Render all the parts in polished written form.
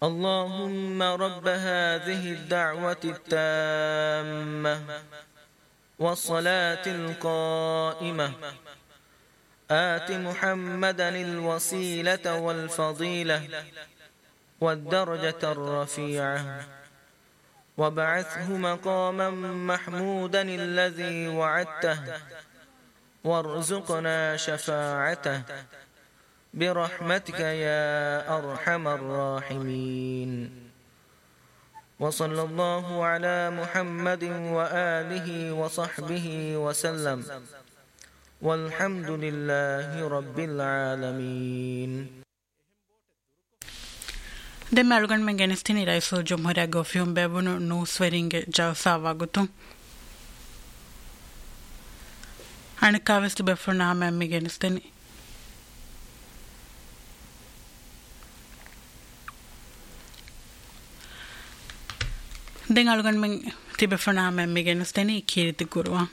اللهم رب هذه الدعوة التامة والصلاة القائمة آت محمدا الوسيلة والفضيلة والدرجة الرفيعة وابعثه مقاما محمودا الذي وعدته وارزقنا شفاعته برحمتك يا أرحم الراحمين وصلى الله على محمد وآله وصحبه وسلم والحمد لله رب العالمين. دم ألغن من جنستني رئيس الجمهورية غوفيون بابونو نوسورينج جلسة واغتون أنا كاوست بفرنا هم جنستني دم ألغن من تبفرنا هم جنستني كيرت غوروا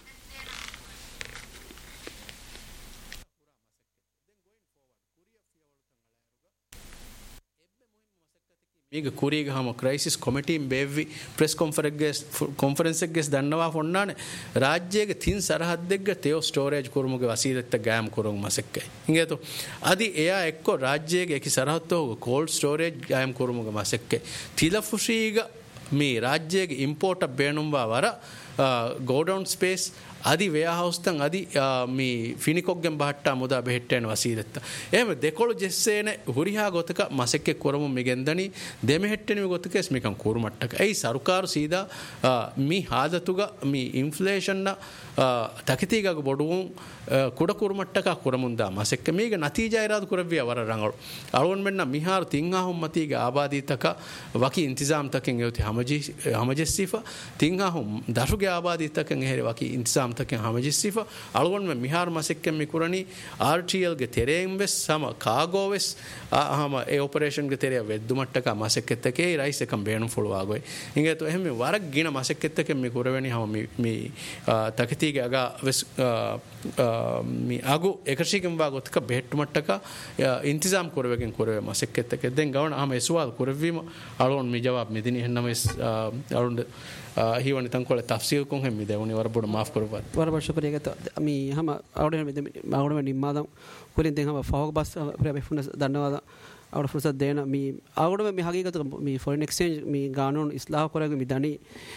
මේක කුරියගේ හැම crisis කොමිටියෙන් බෙව්වි press conference එකක් දන්නවා ෆොන්නානේ රාජ්‍යයේ තින් සරහද්දෙග්ග තෙෝ ස්ටෝරේජ් කුරුමුගේ වසීදත්ත ගෑම් කුරුම් මසෙක්කයි ඉංගේතෝ අදි එයා එක්ක රාජ්‍යයේ එකි සරහත්තෝ කෝල්ඩ් ස්ටෝරේජ් ගෑම් කුරුමුගේ මසෙක්කයි තිලෆුෂීග මේ රාජ්‍යයේ ඉම්පෝර්ට් බේනුම්වා වර ගෝඩවුන් ස්පේස් අදි වෙයාහවුස්තන් අදි මේ ෆිනිකොග්ගෙන් බහට්ටා මුදා බෙහෙට්ටේන වසීදත්ත එහෙම දෙකොළු ජෙස්සේන හුරිහා ගොතක මසෙක්කේ කොරමු මිගෙන්දනි දෙමෙහෙට්ටෙනි ගොතක ස්මිකම් කුරුමට්ටක ඒ සරුකාරු සීදා මේ හාදතුග මේ ඉන්ෆ්ලේෂන් තකිතීගග බොඩුවුන් කුඩ කුරුමට්ටක කුරමුන්දා මසෙක්ක මේක නතිජා ඉරාදු කුරවිය වර රංගලු අලුවන් මෙන්න මිහාර තින්හාහුම් මතීග ආබාදීතක වකි ඉන්තිසාම් තකෙන් යොති හමජෙස්සිෆා තින්හාහුම් දරුගේ ආබාදීතකෙන් එහෙර වකි ඉන්තිසාම් तक हमजिस्सिफा अलगोन में मिहार मसिक्के मिकुरनी आरटीएल के तेरेम वेस सम कागो वेस हम ए ऑपरेशन के तेरे वेद्दुमट्ट का मसिक्के तक ए राइस कम बेणु फुलवागोय इंगे तो हम वरक गिन मसिक्के तक मिकुरवेनी हम मी तकती के अगा वेस मी आगु एकर्षिकम वागो तक बेट्टुमट्ट का इंतजाम कुरवेकिन कुरवे मसिक्के तक देन गवन हम एसवाल कुरवीम अलगोन मी जवाब मिदिनी हन्नमेस अलगोन हिवनी तंकोले तफसील कों हम मिदेवनी वरबुड माफ करो वर शुक्रिया तो मी हम आवड़े में निम्मादम कुरिन दें हम फॉग बस प्रे फुनस धन्यवाद आवड़ फुर्सत देना मी आवड़ में मी हकीकत मी फॉरेन एक्सचेंज मी कानून इस्लाह करेगा मी दानी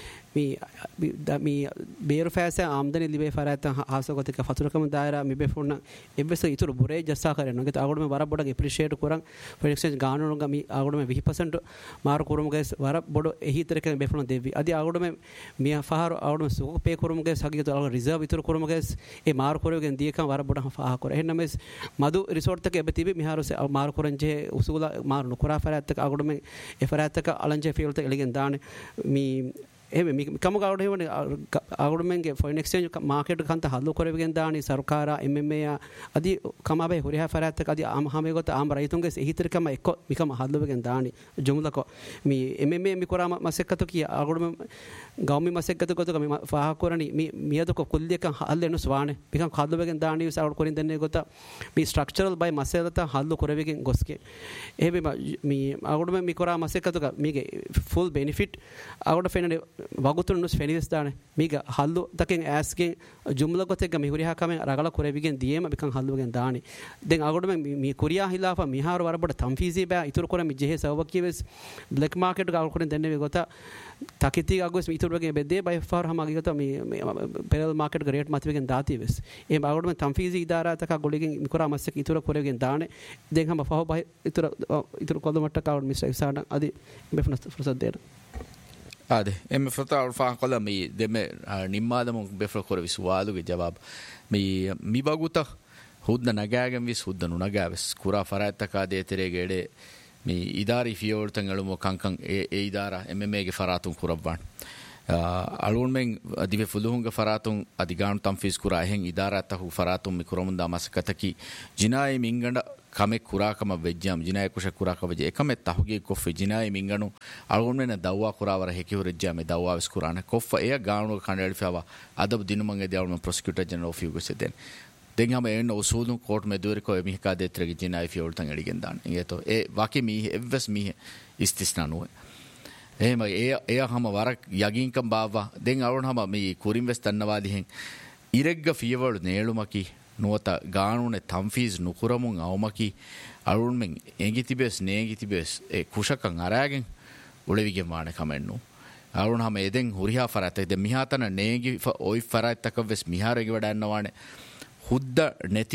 मी बेर फैसे आमदनी लिबे फरात हासो गते का फतुरकम दायरा मी बेफोन एबेस इतुर बुरे जस्सा करे नगे आवड़ में वर बड़ एप्रिशिएट करन फॉरेन एक्सचेंज कानून गा मी आवड़ में 20% मार कुरुम गए वर बड़ एही तरीके बेफोन देवी अदि आवड़ में मी फहार आवड़ में सुको पे कुरुम गए हकीकत रिजर्व इतुर कुरुम गए ए मार कुरुगे दिए का वर बड़ फहा करे हे नमे मधु रिसोर्ट तक एबतिबे मिहारो से मार कुरंजे उसूला मार नुकुरा फरात तक आवड़ में ए फरात तक अलंजे फील तक एलिगन दाने मी එහෙම කම ගාවට හේවනේ ආගොඩමෙන්ගේ ෆොරෙන් එක්ස්චේන්ජ් මාකට් කන්ත හල්ලු කරවෙගෙන දානි සරකාර එම්එම්ඒ අදි කමාබේ හොරිහා ෆරාත්තක අදි ආමහමේ ගොත ආම රයිතුන්ගේ එහිතරකම එක්ක මිකම හල්ලුවෙගෙන දානි ජුමුලක මේ එම්එම්ඒ මිකොරාම මසෙක්කතු කිය ආගොඩම ගෞමි මසෙක්කතු ගොතක මේ ෆාහ කරණි මේ මියදක කුල්ලියක හල්ලෙනු ස්වානේ මිකම හල්ලුවෙගෙන දානි සාවඩ කොරින් දෙන්නේ ගොත මේ ස්ට්‍රක්චරල් බයි මසෙලත හල්ලු කරවෙගෙන ගොස්කේ එහෙම මේ ආගොඩම මිකොරා මසෙක්කතුක මේගේ ෆුල් බෙනිෆිට් ආගොඩ ෆෙනනේ වගුතුන් නුස් ෆෙනිස් දානේ මීග හල්ලු තකෙන් ඇස්ගේ ජුම්ලා ගොතෙක් මේ හුරිහා කමෙන් රගල කුරෙවිගෙන් දියේම බිකන් හල්ලුගෙන් දානේ දැන් අගොඩ මේ කුරියා හිලාෆා මිහාර වරබඩ තම්ෆීසී බෑ ඉතුරු කර මි ජෙහෙ සවබකියස් බ්ලැක් මාකට් ගාල් කරෙන් දෙන්නේ ගොත තකිති අගොස් ඉතුරු වගේ බෙදේ බයි ෆාර හමගේ ගොත මේ පෙරල් මාකට් ගරේට් මතවෙගෙන් දාති වෙස් ඒ අගොඩ මේ තම්ෆීසී ඉදාරා තක ගොලිගෙන් මිකුරා මස්සක ඉතුරු කරෙවිගෙන් දානේ දැන් හම ෆහෝ බයි ඉතුරු කොල්ලමට්ට කාවඩ මිස් ඉසාඩ අදි බෙෆනස් ෆුර්සත් දෙන්න ආදේ එම ෆතා ෆාන් කොල මේ දෙම නිම්මාදම බෙෆර කර විසවාලුගේ ජවාබ මේ මිබගුත හුද්ද නගාගෙන් විස් හුද්ද නුනගාවස් කුරා ෆරාත්තක දේතරේගේ එඩේ මේ ඉදාරි ෆියෝර්තන් එළුම කංකං ඒ ඉදාරා එම්එම්ඒගේ ෆරාතුන් කුරබ්බන් අලුන්මෙන් අදිවෙ ෆුලුහුන්ගේ ෆරාතුන් අදිගාන් තම්ෆීස් කුරා එහෙන් ඉදාරාත්තහු ෆරාතුන් මිකුරමුන් දාමසකතකි ජිනායි මින්ගඬ kame kurakama vejjam jinay kusha kuraka veje ekame tahuge koffe jinay minganu algonne dawwa kurawara heki horejja me dawwa vis kurana koffa eya gaanu kandali fawa adab dinumange dawma prosecutor general of yugo seden දෙන් හම එන්න උසූලු coat මෙදුවරකෝ මිහකා දෙත්‍රගේ ජිනයි ෆියෝල්තන් එඩිගෙන් දාන්න ඒතෝ ඒ වාකි මී එවස් මී ඉස්තිස්නානුව එහෙම ඒ හම වරක් යගින්කම් බාවා දෙන් අරුණ හම මේ කුරින් වෙස් තන්නවාදිහෙන් ඉරෙග්ග ෆියවලු නේළුමකි නුවත ගානුනේ තම්ෆීස් නුකුරමුන් අවමකි අරුණ මෙන් එංගි තිබෙස් නේගි තිබෙස් ඒ කුෂකන් අරාගෙන් උලවිගෙන් වාණ කමෙන්නු අරුණ හම එදෙන් හුරිහා ෆරාතේ දෙ මිහාතන නේගි ඔයි ෆරාත්තක වෙස් මිහාරෙගි වඩන්නවානේ හුද්ද නැති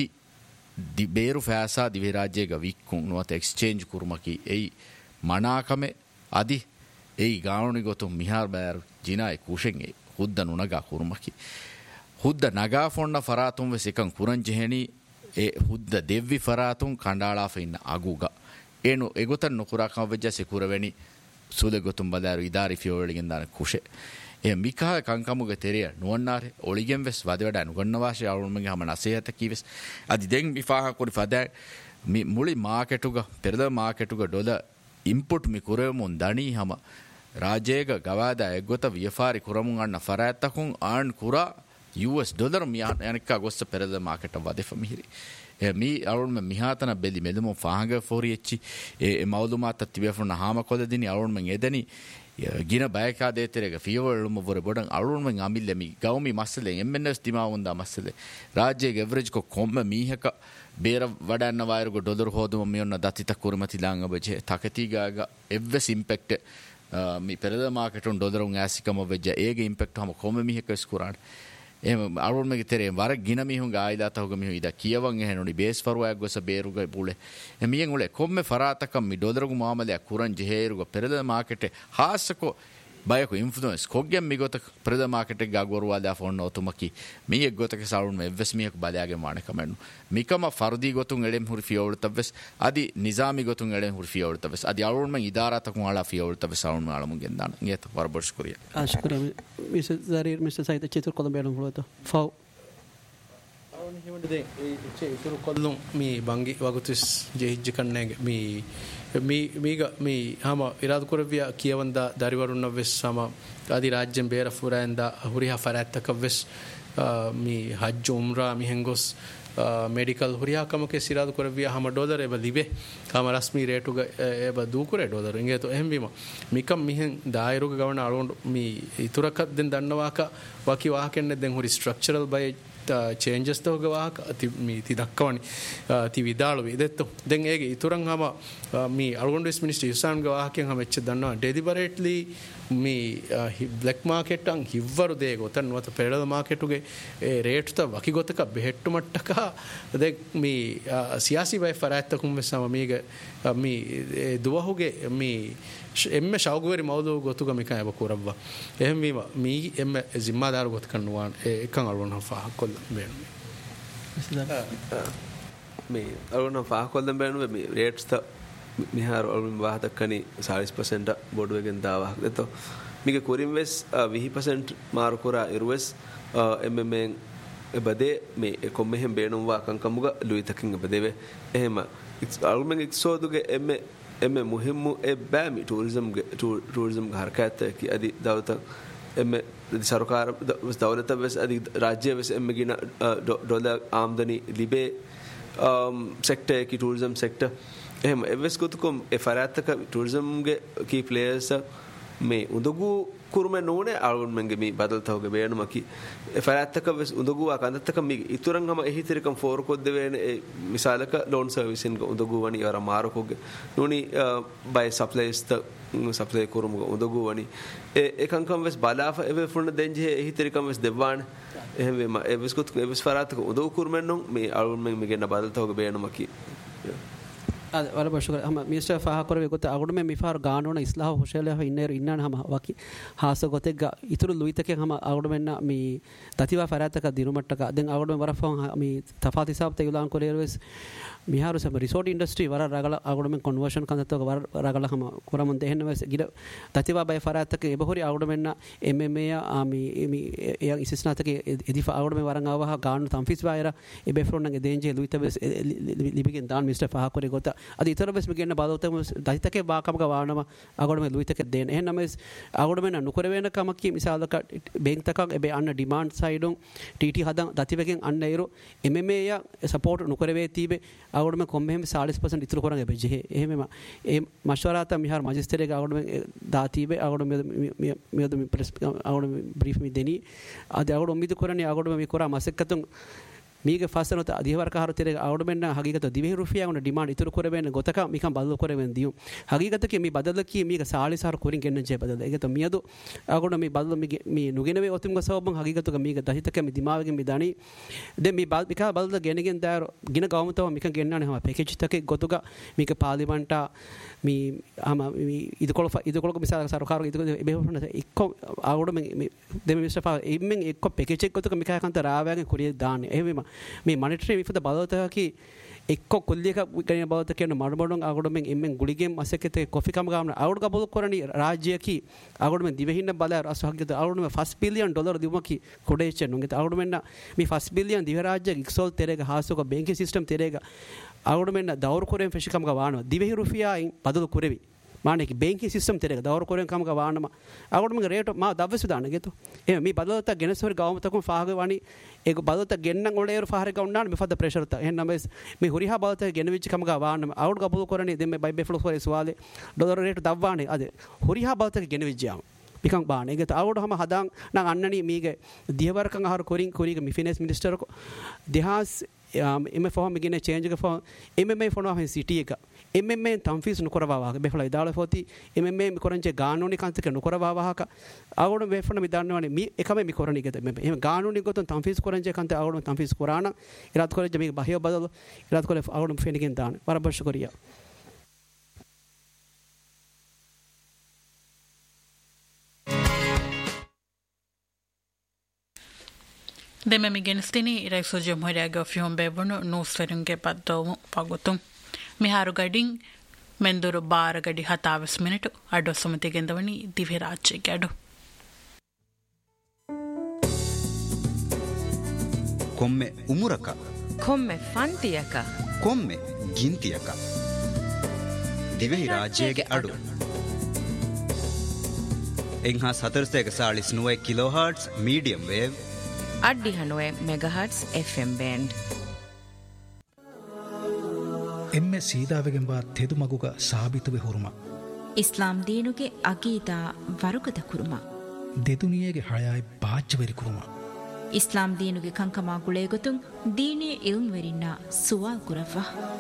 බේරු ෆෑසා දිවි රාජ්‍යයක වික්කුන් නුවත එක්ස්චේන්ජ් කුරුමකි එයි මනාකමේ අදි එයි ගානුනි ගොතුම් මිහාර බෑරු ජිනායි කුෂෙන් ඒ හුද්ද නුනගා කුරුමකි හුද්ද නගා ෆොන්න ෆරාතුන් වෙස් එකන් කුරන් ජෙහෙනි ඒ හුද්ද දෙව්වි ෆරාතුන් කණ්ඩාලාෆ ඉන්න අගුගා එනු එගොතන් නුකුරාකම වෙජ්ජ සිකුරවෙනි සුදෙ ගොතුම් බදාරු ඉදාරි ෆියෝල්ගෙන් දාන කුෂේ ඒ මිකා කංකමුගේ තෙරිය නුවන්නාරේ ඔලිගෙන් වෙස් වදවඩ අනුගන්නවාශය අවුරුමගේ හම නසයත කීවෙස් අදි දෙන් විපාහ කුරි ෆදා මි මුලි මාකෙටුග පෙරද මාකෙටුග ඩොල ඉම්පොට් මි කුරෙමුන් දණී හම රාජේග ගවාදා එගොත වියෆාරි කුරමුන් අන්න ෆරාත්තකුන් ආන් කුරා US ඩොලර් මියාන යනිකා ගොස්ස පෙරද මාකෙට වදෙෆ මිහිරි මේ අරුණ මිහාතන බෙලි මෙදුම ෆාහග ෆෝරිච්චි ඒ මවුදුමාත තිබෙෆුන හාම කොදදිනි අරුණ එදනි ගින බයකා දේතරේක ෆියවලුම වර බොඩන් අරුණෙන් අමිල්ලෙමි ගෞමි මස්සලෙන් එම්එන්එස් තිමාවුන්දා මස්සලේ රාජ්‍යයේ එවරේජ් කො කොම්ම මීහක බේර වඩන්න වයරුක ඩොලර් හොදුම මියොන්න දතිත කුරුමති ලාංග බජේ තකතිගාග එවස් ඉම්පැක්ට් මි පෙරද මාකටුන් ඩොලරුන් ඇසිකම වෙජ්ජ ඒගේ ඉම්පැක්ට් හම කොම්ම මීහක ස්කුරාන් එහෙම අරුණෙගේ තෙරේ වර ගින මිහුන් ගායිදාත හොග මිහු ඉදා කියවන් එහෙනුනි බේස් ෆරුවක් ගොස බේරුග පුලේ එමියෙන් උලේ කොම්මේ ෆරාතකම් මි ඩොලරුග මාමලයක් කුරන් ජෙහෙරුග පෙරද මාකටේ හාසකෝ බයක ඉන්ෆ්ලුවෙන්ස් කොග්ගෙන් මිගොත පෙරද මාකටේ ගාගවරුවාදා ෆොන්න ඔතුමකි මියෙක් ගොතක සාරුන් එවස් මියක් බලයාගේ මාන කමෙන්නු මිකම ෆර්දී ගොතුන් එලෙම් හුරි ෆියෝල්තවස් අදි නිසාමි ගොතුන් එලෙම් හුරි ෆියෝල්තවස් අදි අරුණ මෙන් ඉදාරාතකුන් ආලා ෆියෝල්තවස් සාරුන් ආලමුගෙන් දාන නියත වරබර්ස් කුරිය අෂ්කරම් මිස් zarir මිස් සයිත චේතුර කොළඹ හොලත ෆව් අරුණ හිමඩේ ඒ චේතුර කොල්ලොන් මේ බංගි වගතුස් ජෙහිජ් කන්නේ මීග මේ හම ඉරාද කරවිය කියවන්ද දරිවරුන්න වෙස් සම ආදි රාජ්‍යම් බේර ෆුරාන්ද හුරිහා ෆරාත්තක වෙස් මේ හජ් උම්රා මිහෙන්ගොස් මෙඩිකල් හුරිහා කමකේ සිරාද කරවිය හම ඩොලර් එබ ලිබේ හම රස්මි රේටුග එබ දූකුරේ ඩොලර් ඉංගේතෝ එහෙම බීම මිකම් මිහෙන් දායරුග ගවන අලොන් මේ ඉතුරක් දෙන් දන්නවාක වකි වාහකෙන්නේ දැන් හුරි ස්ට්‍රක්චරල් බයි changes තෝග වාහක මේ ති දක්වනි ති විදාල වේදෙත් දැන් ඒගේ ඉතුරුන් හම මේ අල්ගොන්ඩස් මිනිස්ටර් යුසාන් ග වාහකෙන් හම එච්ච දන්නවා ඩෙලිබරේට්ලි මේ බ්ලැක් මාකට් අන් හිව්වරු දේ ගොතන් වත පෙරද මාකටුගේ ඒ රේට් ත වකි ගොතක බෙහෙට්ටු මට්ටක දැන් මේ සියාසි බයි ෆරාත්තකුම් වෙසම මේක මේ දුවහුගේ මේ එම්මෙ ශෞගවරි මවුදු ගොතුග මිකා එබ කුරබ්වා එහෙම වීම මී එම්මෙ ජිම්මාදාරු ගොත කන්නුවාන් එකන් අලුවන් ෆාහ කොල්ල බේනු මේ අලුවන් ෆාහ කොල්ල බේනු මේ රේට්ස් ත මිහාර අලුවන් වාහතකනි 40% බොඩුවගෙන් දාවාක් දෙතෝ මික කුරින් වෙස් 20% මාරු කුරා ඉරුවස් එම්මෙන් එබදේ මේ කොම්මෙහෙන් බේනුම් වාකන් කමුග ලුයිතකින් එබදේවේ එහෙම අලුවන් ඉක්සෝදුගේ එම්මෙ මුහිම්මු එබ්බෑමි ටූරිසම් හරකඇත්ත කි අදි දවත එම්මෙ සරකාර දවලත වෙස් අදි රාජ්‍ය වෙස් එම්මගින ඩොල ආම්දනි ලිබේ සෙක්ටර් කි ටූරිසම් සෙක්ටර් එහෙම එවස් ගොතුකොම් ඒ ෆරාත්තක ටූරිසම්ගේ කී ප්ලේයර්ස් මේ උදගු කුරුමේ නෝනේ අලුන්මන්ගේ මේ බදල්තවගේ බේනුමකි ඒ ෆරාත්තක වෙස් උදගු අකන්දත්තක මේ ඉතුරුන් හම එහිතරිකම් ෆෝර් කොද්ද වේනේ ඒ මිසාලක ලෝන් සර්විසින් උදගු වනි අර මාරකෝගේ නෝනි බයි සප්ලයිස් ත සප්ලයි කුරුමුග උදගු වනි ඒ එකංකම් වෙස් බලාෆ එවේ ෆුන්න දෙන්ජේ එහිතරිකම් වෙස් දෙවාන එහෙම වෙම එවස් ගොතු එවස් ෆරාත්තක උදගු කුරුමෙන් නොන් මේ අලුන්මන් මේගෙන බදල්තවගේ බේනුමකි wala bashukar hama minister faha korwe gote agudume mifar gaanona islah hoshele ho inner innan hama waki hasa gotegga ituru luitake hama agudumenna mi tatiwa farataka dirumattaka den agudume warafon mi tafati sab te ulan kolerwes miharu sam resort industry wara ragala agudumen conversion kandatto war ragala hama koramun dehenwes gida tatiwa bay farataka ebahori agudumenna MMA mi ya isisnatake edifa agudume waran awaha gaanu tamfis bayra ebefronnange denje luitawes libigen dan minister faha korwe gota ಅದು ಇತರ ಬೆಸ್ ಮಿಗೆನ್ನ ಬಾದೋತ ದಹಿತಕ್ಕೆ ಬಾಕಮಗ ವಾಣಮ ಅಗೋಡಮೆ ಲುಯಿತಕ್ಕೆ ದೇನ ಎಹೆ ನಮಸ್ ಅಗೋಡಮೆ ನುಕರವೇನ ಕಮಕಿ ಮಿಸಾಲಕ ಬೆಂಕ್ ತಕ ಎಬೆ ಅನ್ನ demand side TT ಹದ ದತಿವೆಗೆನ್ ಅನ್ನ ಇರು ಎಮೆಮೆಯ support ನುಕರವೆ ತೀಬೆ ಅಗೋಡಮೆ ಕೊಮ್ಮೆಹೆಂ 40% ಇತರು ಕೊರಂಗೆ ಬೆಜೆ ಎಹೆಮೆಮ A ಮಶ್ವರಾತ ಮಿಹಾರ್ magistrate ಅಗೋಡಮೆ ದಾತೀಬೆ ಅಗೋಡಮೆ මියද press අගොඩ brief මි දෙනි අද අගොඩ උම්මිද කරන්නේ අගොඩ මි කොරා මසෙක්කතුන් මීග ෆාසනත අධිවර්කාර තෙර අගොඩ මෙන්න හගීගත දිවෙහි රුෆියා උන ඩිමාන්ඩ් ඉතුරු කරවෙන්න ගොතක මිකම් බදල් කරවෙන් දියු හගීගත කි මි බදල් කි මීග සාලිසාර කොරින් ගෙන්න ජේ බදල් ඒගත මියදු අගොඩ මි බදල් මි නුගෙනවේ ඔතුම් ගසවබන් හගීගත ක මීග දහිතක මි දිමාවගෙන් මි දනි දෙ මි මිකා බදල් ගෙනගෙන් දාර ගින ගවමතව මිකන් ගෙන්නන්නේ හම package තකේ ගොතුක මීග පාර්ලිමන්ටා mi ama idukolo misal sarukar itu ebe hona ikko agodo me demi mistafa immen ikko package ekko to mikha kanta raawage kuriye daane ehema me monetary mifuda balota ki ekko kulliyaka gane balota කියන මඩමඩොන් අගොඩ මෙන් ඉම්මෙන් ගුලිගෙන් අසකෙතේ coffee කම ගාමන අවුඩ ගබල කරණි රාජ්‍ය ki අගොඩ මෙන් දිවෙහින්න බල අසහග්ගත අවුඩ මෙ $1 billion දිවමකි කොඩේච්ච නුගෙත අවුඩ මෙන්න මේ $1 billion දිව රාජ්‍ය ඉක්සෝල් තෙරේග හාසුක බැංකි සිස්ටම් තෙරේග අවුඩ මෙන්න දවරු කොරෙන් ෆෙෂිකම ගාවන දිවෙහි රුෆියායින් බදල කුරෙවි මානෙක බැංකි සිස්ටම් තෙරේග දවරු කොරෙන් කම ගාවනම අවුඩ මෙන් රේට් මා දවසු දාන ගෙතු එම මේ බදලත ගෙනසොර ගාවමතකම ෆාග වණි ඒක බලත ගෙන්නන් ඔලේර ෆාහර ගවන්නාන මෙෆද ප්‍රෙෂර් ත එහෙනම් මේ හුරිහා බලත ගෙනවිච්ච කම ගාවන්න අවුඩ ගබල කරණි දෙම බයි බෙෆ්ලෝ ෆෝරේ සවාලේ ඩොලර් රේට් දවවානේ අද හුරිහා බලත ගෙනවිච්චාම පිකං බාන ඒක අවුඩ හැම හදාන් නම් අන්නනි මීගේ දියවරකන් අහර කොරින් කොරිග මි ෆිනන්ස් මිනිස්ටර් කො දෙහාස් එමෙ ෆෝම් මිගිනේ චේන්ජ් එක ෆෝම් එමෙ ෆෝනවා හේ සිටි එක එමෙ තම්ෆීස් නුකරවා වාගේ බෙෆලා ඉදාල ෆෝති එමෙ මි කොරන්චේ ගානෝනි කන්තක නුකරවා වාහක අවුඩ බෙෆන මි දන්නවනේ මි එකම මි කොරණි ගෙත මෙ එහෙම ගානෝනි ගොතන් තම්ෆීස් කොරන්චේ කන්ත අවුඩ තම්ෆීස් කොරාන ඉරාත් කොරේ මි බහිය බදල ඉරාත් කොරේ අවුඩ ෆෙනිගෙන් දාන වරබෂ Korea Deme migenstini iraiso jomhoriyaga ofihom bevunu newsferunge paddomu pagutum miharu gadin menduru baara gadi 7 minute ado sumatigendawani divhe rajyege adu komme umuraka komme fantiyaka komme gintiyaka divhe rajyege adu enha 449 kilohertz medium wave අඩ්ඩි 90 මෙගාහර්ට්ස් FM band ಎಮ್ಮೆ ಸೀದಾವೆಗೆಂಬ ತೆದುಮಗುಗ ಸಾಬಿತುವೆ ಹುರುಮ ಇಸ್ಲಾಂ ದೀನುಗೆ ಅಗೀದಾ ವರುಗದ ಕುರುಮ ದೆದುನಿಯೆಗೆ ಹಳಾಯ್ ಬಾಜ್ಜವೆರಿ ಕುರುಮ ಇಸ್ಲಾಂ ದೀನುಗೆ ಕಂಕಮಾ ಗುಳೇಗೊತುಂ ದೀನೇ ಇಲ್ಮ್ ವೆರಿನ್ನ ಸುವಾಲ್ ಕುರವ್ವ